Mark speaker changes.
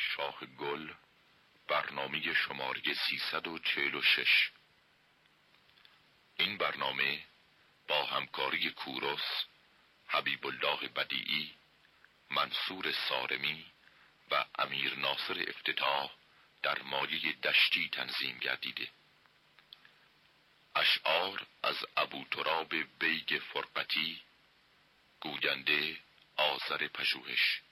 Speaker 1: شاه گل، برنامه شماره 346. این برنامه با همکاری کوروس، حبیب الله بدیعی، منصور سارمی و امیر ناصر افتتاح در مایه دشتی تنظیم گردیده. اشعار از ابو تراب بیگ فرقتی، گوینده آذر پژوهش.